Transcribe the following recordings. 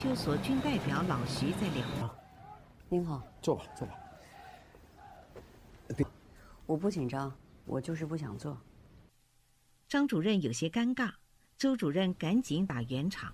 究所军代表老徐在聊。 您好， 坐吧，坐吧。 我不紧张，我就是不想做。 张主任有些尴尬，周主任赶紧打圆场。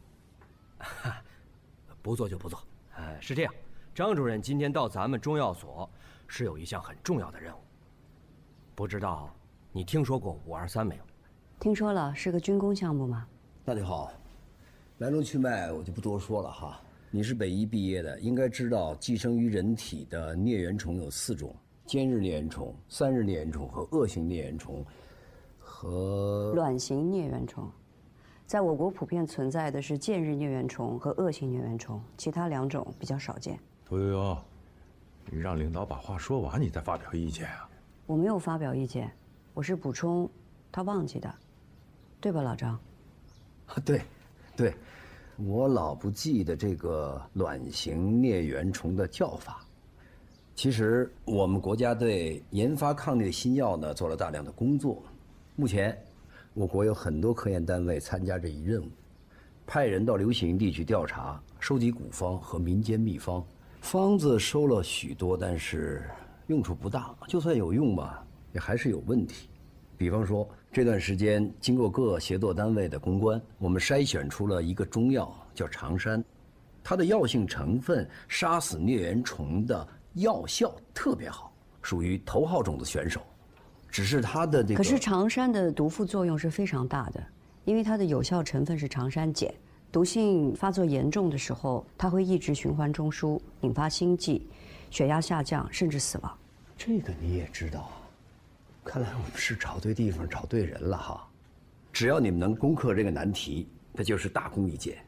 不做就不做。是这样，张主任今天到咱们中药所是有一项很重要的任务。不知道你听说过523没有？ 听说了，是个军工项目吗？ 那就好，来龙去脉我就不多说了哈。你是北医毕业的，应该知道寄生于人体的疟原虫有4种：间日疟原虫、3日疟原虫和恶性疟原虫，和卵形疟原虫。在我国普遍存在的是间日疟原虫和恶性疟原虫，其他2种比较少见。 屠呦呦，你让领导把话说完，你再发表意见啊！ 我没有发表意见，我是补充他忘记的，对吧，老张？ 对，对，我老不记得这个卵形疟原虫的叫法。其实我们国家对研发抗疟新药呢做了大量的工作，目前我国有很多科研单位参加这一任务，派人到流行地去调查，收集古方和民间秘方。方子收了许多，但是用处不大，就算有用吧，也还是有问题。比方说，这段时间经过各协作单位的攻关，我们筛选出了一个中药，叫长山，它的药性成分杀死疟原虫的药效特别好，属于头号种子选手。只是它的这个， 可是长山的毒副作用是非常大的，因为它的有效成分是长山碱，毒性发作严重的时候，它会抑制循环中枢，引发心悸、血压下降，甚至死亡。 这个你也知道啊？看来我们是找对地方、找对人了哈。只要你们能攻克这个难题，那就是大功一件。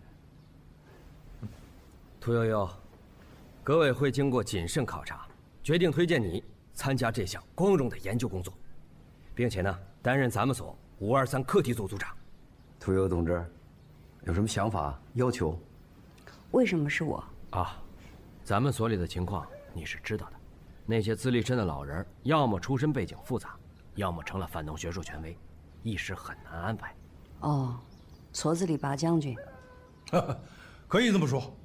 屠呦呦，革委会经过谨慎考察，决定推荐你参加这项光荣的研究工作，并且呢，担任咱们所523课题组组长。 屠呦呦同志，有什么想法、要求？ 为什么是我？ 啊，咱们所里的情况你是知道的，那些资历深的老人，要么出身背景复杂，要么成了反动学术权威，一时很难安排。 哦，矬子里拔将军， 可以这么说。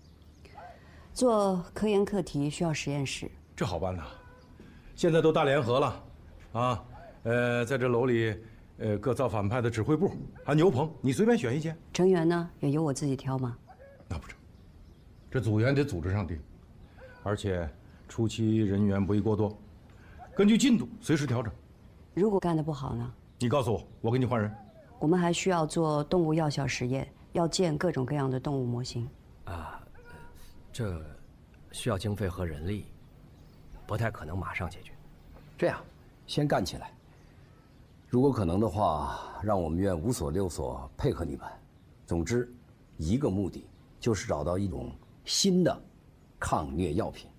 做科研课题需要实验室， 这好办呐，现在都大联合了，啊，在这楼里，各造反派的指挥部，还牛棚，你随便选一间。 成员呢也由我自己挑吗？ 那不成，这组员得组织上定，而且初期人员不宜过多，根据进度随时调整。 如果干得不好呢？ 你告诉我，我给你换人。 我们还需要做动物药效实验，要建各种各样的动物模型。 这需要经费和人力，不太可能马上解决。 这样，先干起来。如果可能的话，让我们院5所6所配合你们。总之，一个目的就是找到一种新的抗疟药品。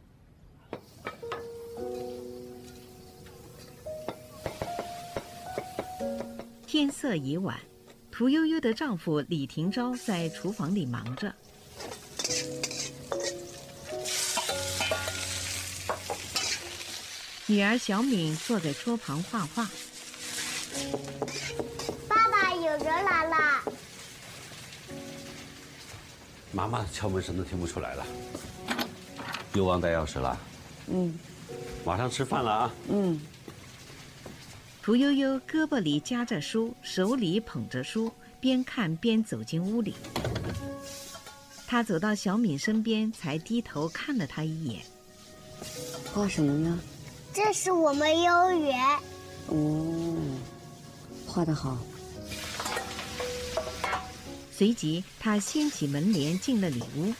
天色已晚，屠呦呦的丈夫李廷钊在厨房里忙着。女儿小敏坐在桌旁画画。 爸爸，有人来了！ 妈妈敲门声都听不出来了。又忘带钥匙了？马上吃饭了啊！ 屠呦呦胳膊里夹着书，手里捧着书，边看边走进屋里。她走到小敏身边，才低头看了她一眼。 画什么呢？ 这是我们幼儿园。 哦，画得好。 随即，她掀起门帘进了里屋。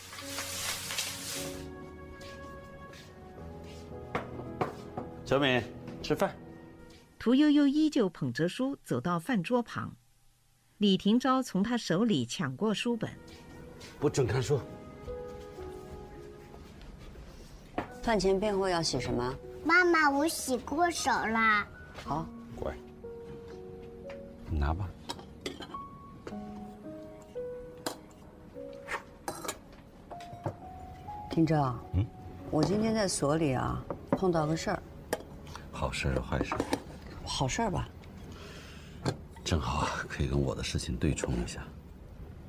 小敏，吃饭。 屠呦呦依旧捧着书走到饭桌旁，李廷钊从她手里抢过书本。 不准看书。 饭前便后要洗什么？ 妈妈，我洗过手啦。 好， 乖，你拿吧。 廷钊，我今天在所里啊碰到个事儿。 好事儿坏事儿？ 好事儿吧？ 正好可以跟我的事情对冲一下。